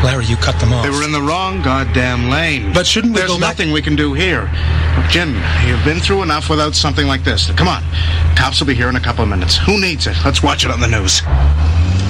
Larry, you cut them off. They were in the wrong goddamn lane. But shouldn't we There's go back? nothing we can do here. Look, Jim, you've been through enough without something like this. Come on. Cops will be here in a couple of minutes. Who needs it? Let's watch it on the news.